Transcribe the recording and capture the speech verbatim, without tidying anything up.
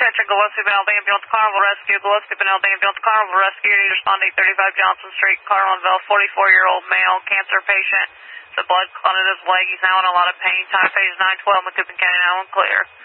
Attention, Gillespie, Benalde Ambulance, Carnival Rescue. Gillespie, Benalde Ambulance, Carnival Rescue. Need to respond to thirty-five Johnson Street, Carlinville, forty-four-year-old male, cancer patient. The blood clot in his leg. He's now in a lot of pain. Time phase nine twelve, Macoupin County, now and clear.